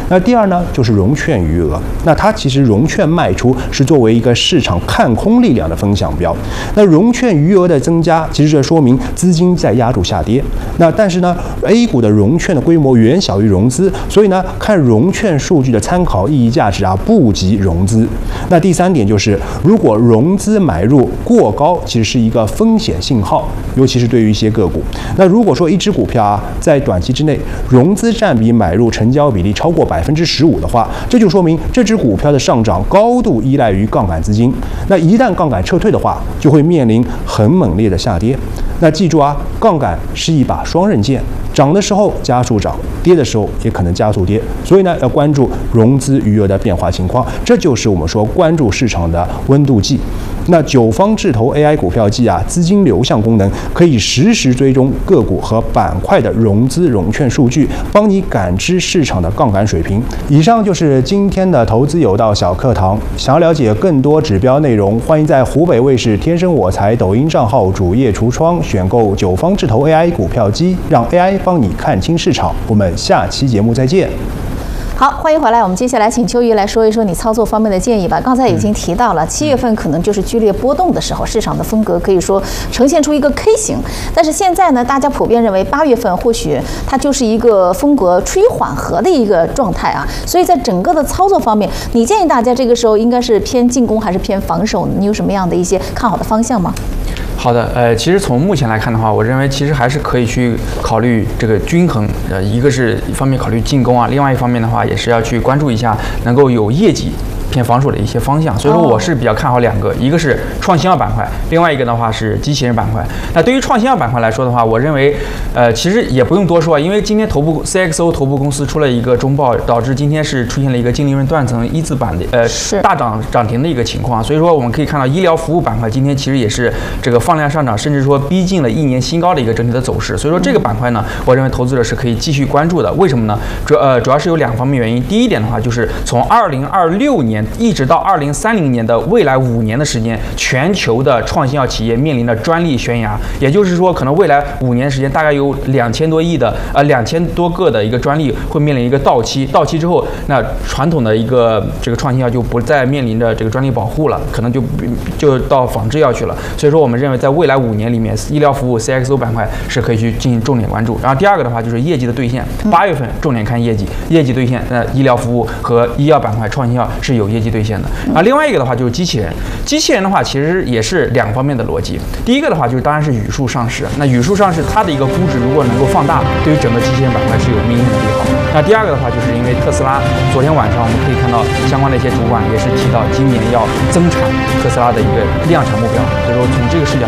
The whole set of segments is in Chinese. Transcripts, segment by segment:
那第二呢，就是融券余额。那它其实融券卖出是作为一个市场看空力量的风向标。那融券余额的增加，其实这说明资金在压住下跌。那但是呢 ，A 股的融券的规模远小于融资，所以呢，看融券数据的参考意义价值不及融资。那第三点就是，如果融资买入过高，其实是一个风险信号，尤其是对于一些个股。那如果说一只股票在短期之内融资占比买入成交比例超过15%的话，这就说明这只股票的上涨高度依赖于杠杆资金。那一旦杠杆撤退的话，就会面临很猛烈的下跌。那记住杠杆是一把双刃剑，涨的时候加速涨，跌的时候也可能加速跌。所以呢，要关注融资余额的变化情况，这就是我们说关注市场的温度计。那九方智投 AI 股票季资金流向功能可以实时追踪个股和板块的融资融券数据，帮你感知市场的杠杆水平。以上就是今天的投资有道小课堂。想要了解更多指标内容，欢迎在湖北卫视天生我材抖音账号主页橱窗选购九方智投 AI 股票机，让 AI 帮你看清市场。我们下期节目再见。 好，欢迎回来。我们接下来请秋怡来说一说你操作方面的建议吧。刚才已经提到了，7月份可能就是剧烈波动的时候，市场的风格可以说呈现出一个 K 型。但是现在呢，大家普遍认为8月份或许它就是一个风格趋于缓和的一个状态所以在整个的操作方面，你建议大家这个时候应该是偏进攻还是偏防守呢？你有什么样的一些看好的方向吗？ 好的，其实从目前来看的话，我认为其实还是可以去考虑这个均衡，一个是一方面考虑进攻另外一方面的话也是要去关注一下能够有业绩偏防守的一些方向，所以说我是比较看好两个，一个是创新药板块，另外一个的话是机器人板块。那对于创新药板块来说的话，我认为，其实也不用多说，因为今天CXO 头部公司出了一个中报，导致今天是出现了一个净利润断层一字板的大涨停的一个情况，所以说我们可以看到医疗服务板块今天其实也是这个放量上涨，甚至说逼近了1年新高的一个整体的走势，所以说这个板块呢，我认为投资者是可以继续关注的。为什么呢？主要是有2方面原因。第一点的话，就是从2026年一直到2030年的未来5年的时间，全球的创新药企业面临的专利悬崖，也就是说，可能未来5年时间大概有2000多个的一个专利会面临一个到期。到期之后，那传统的一个这个创新药就不再面临着这个专利保护了，可能就到仿制药去了。所以说，我们认为在未来5年里面，医疗服务 CXO 板块是可以去进行重点关注。然后第二个的话就是业绩的兑现，8月份重点看业绩兑现，医疗服务和医药板块创新药是有业绩兑现的。另外一个的话就是机器人的话其实也是2方面的逻辑。第一个的话就是当然是语数上市，那语数上市它的一个估值如果能够放大，对于整个机器人板块是有明显的利好。那第二个的话就是因为特斯拉昨天晚上我们可以看到相关的一些主管也是提到今年要增产特斯拉的一个量产目标，所以说从这个视角，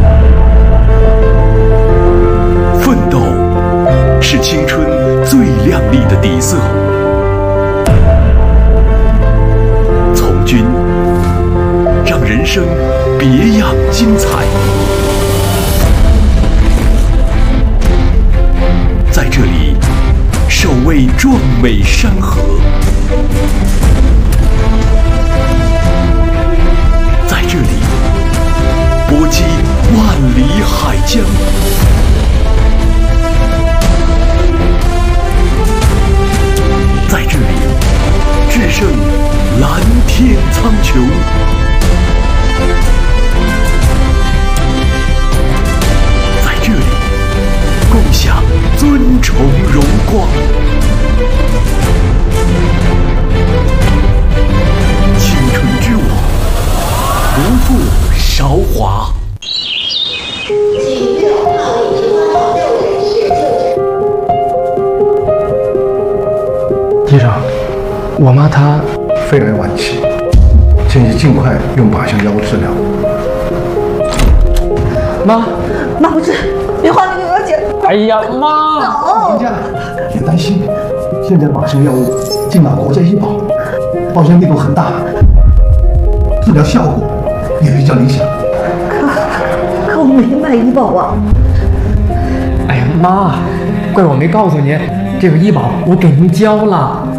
奋斗是青春最亮丽的底色。从军让人生别样精彩。在这里守卫壮美山河，在这里搏击万里海疆，在这里制胜蓝天苍穹，在这里共享尊崇荣光。青春之舞，不负韶华。 医生，我妈她肺癌晚期，建议尽快用靶向药物治疗。 妈不治，别花那个药钱。 哎呀，妈！ 停下，别担心，现在靶向药物进了国家医保，报销力度很大，治疗效果也比较理想。 可我没买医保啊！ 哎呀，妈，怪我没告诉您，这个医保我给您交了。